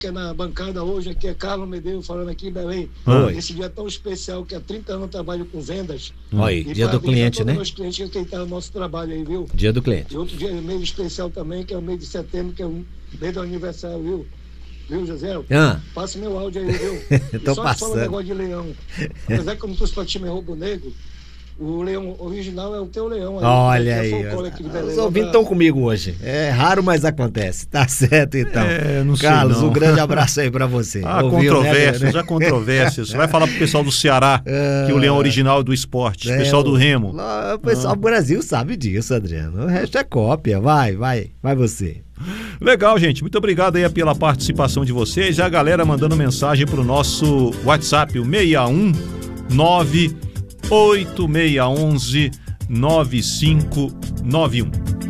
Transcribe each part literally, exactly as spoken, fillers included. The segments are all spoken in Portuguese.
na bancada hoje, aqui é Carlos Medeiros falando aqui em Belém. Oi. Esse dia é tão especial que há trinta anos eu trabalho com vendas. Oi, dia do cliente, né? Os clientes que aceitaram o nosso trabalho aí, viu? Dia do cliente. E outro dia é mês especial também, que é o mês de setembro, que é o mês do aniversário, viu? Viu, José? Ah. Passa meu áudio aí, viu? Tô só passando. Só um negócio de leão. Apesar que como tu para time Roubo Negro, o leão original é o teu leão aí. Olha é aí. Belém, os ouvintes estão comigo hoje. É raro, mas acontece. Tá certo, então. É, não sei Carlos, não. um grande abraço aí pra você. Há Ouviu, controvérsias, né? há controvérsias. Vai falar pro pessoal do Ceará que o leão original é do esporte, É, pessoal do Remo. O pessoal do Brasil sabe disso, Adriano. O resto é cópia. Vai, vai, vai você. Legal, gente. Muito obrigado aí pela participação de vocês. E a galera mandando mensagem pro nosso WhatsApp, o seis um nove oito seis um um nove cinco nove um.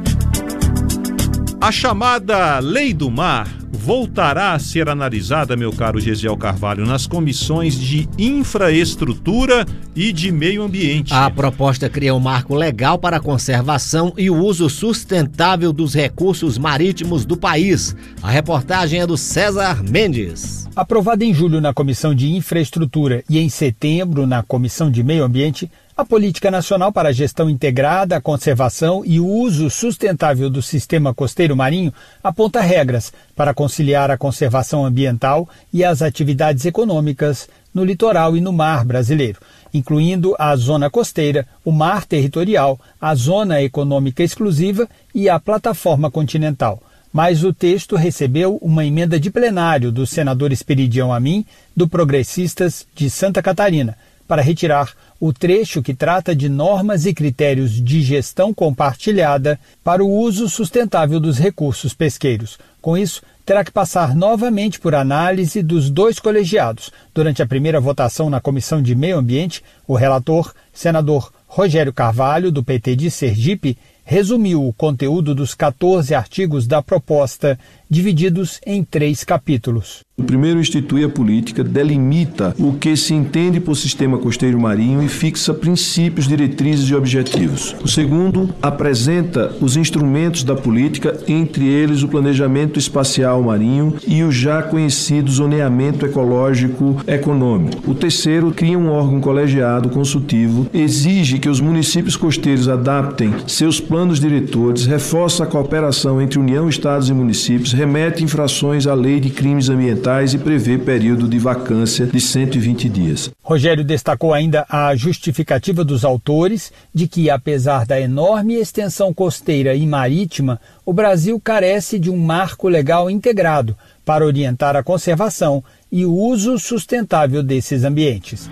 A chamada Lei do Mar voltará a ser analisada, meu caro Gesiel Carvalho, nas comissões de infraestrutura e de meio ambiente. A proposta cria um marco legal para a conservação e o uso sustentável dos recursos marítimos do país. A reportagem é do César Mendes. Aprovada em julho na Comissão de Infraestrutura e em setembro na Comissão de Meio Ambiente, a Política Nacional para a Gestão Integrada, a Conservação e o Uso Sustentável do Sistema Costeiro Marinho aponta regras para conciliar a conservação ambiental e as atividades econômicas no litoral e no mar brasileiro, incluindo a zona costeira, o mar territorial, a zona econômica exclusiva e a plataforma continental. Mas o texto recebeu uma emenda de plenário do senador Esperidião Amin, do Progressistas de Santa Catarina, para retirar o trecho que trata de normas e critérios de gestão compartilhada para o uso sustentável dos recursos pesqueiros. Com isso, terá que passar novamente por análise dos dois colegiados. Durante a primeira votação na Comissão de Meio Ambiente, o relator, senador Rogério Carvalho, do P T de Sergipe, resumiu o conteúdo dos quatorze artigos da proposta, divididos em três capítulos. O primeiro institui a política, delimita o que se entende por sistema costeiro marinho e fixa princípios, diretrizes e objetivos. O segundo apresenta os instrumentos da política, entre eles o planejamento espacial marinho e o já conhecido zoneamento ecológico econômico. O terceiro cria um órgão colegiado consultivo, exige que os municípios costeiros adaptem seus planos diretores, reforça a cooperação entre União, Estados e municípios, remete infrações à lei de crimes ambientais e prevê período de vacância de cento e vinte dias. Rogério destacou ainda a justificativa dos autores de que, apesar da enorme extensão costeira e marítima, o Brasil carece de um marco legal integrado para orientar a conservação e o uso sustentável desses ambientes.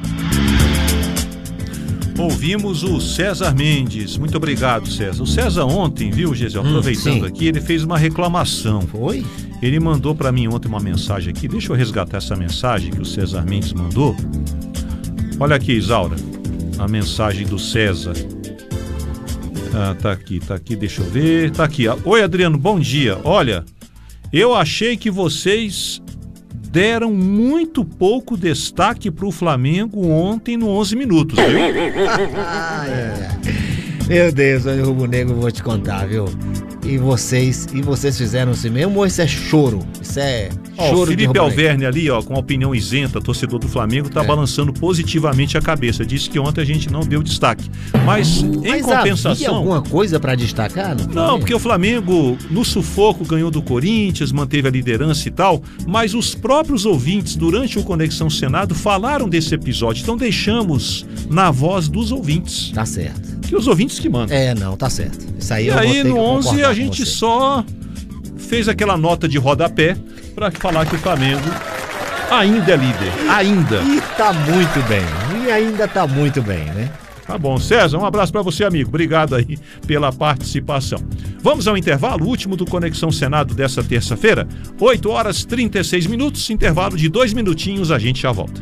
Ouvimos o César Mendes. Muito obrigado, César. O César ontem, viu, Gesiel, aproveitando hum, aqui, ele fez uma reclamação. Foi? Ele mandou para mim ontem uma mensagem aqui. Deixa eu resgatar essa mensagem que o César Mendes mandou. Olha aqui, Isaura, a mensagem do César. Ah, tá aqui, tá aqui, deixa eu ver. Tá aqui. Oi, Adriano, bom dia. Olha, eu achei que vocês deram muito pouco destaque para o Flamengo ontem no onze minutos, viu? ah, é. Meu Deus, olha o Rubro Negro, vou te contar, viu? E vocês, e vocês fizeram assim mesmo ou isso é choro? Isso é ó, choro. O Felipe Alverne ali, ó, com a opinião isenta, torcedor do Flamengo, tá é. balançando positivamente a cabeça. Disse que ontem a gente não deu destaque. Mas, Mas em compensação... havia alguma coisa para destacar? Não, não, porque o Flamengo, no sufoco, ganhou do Corinthians, manteve a liderança e tal, mas os próprios ouvintes, durante o Conexão Senado, falaram desse episódio. Então deixamos na voz dos ouvintes. Tá certo. Que os ouvintes que mandam. É, não, tá certo. Isso aí e eu aí, vou ter no que onze, a gente você. só fez aquela nota de rodapé para falar que o Flamengo ainda é líder. Ainda. E tá muito bem. E ainda tá muito bem, né? Tá bom. César, um abraço para você, amigo. Obrigado aí pela participação. Vamos ao intervalo, último do Conexão Senado dessa terça-feira. oito horas e trinta e seis minutos, intervalo de dois minutinhos, a gente já volta.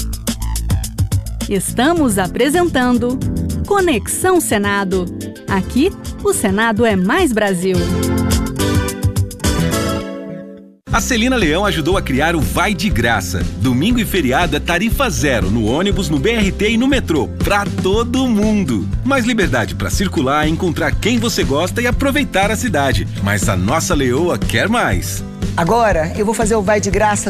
Estamos apresentando Conexão Senado. Aqui, o Senado é mais Brasil. A Celina Leão ajudou a criar o Vai de Graça. Domingo e feriado é tarifa zero no ônibus, no B R T e no metrô. Pra todo mundo. Mais liberdade pra circular, encontrar quem você gosta e aproveitar a cidade. Mas a nossa leoa quer mais. Agora eu vou fazer o Vai de Graça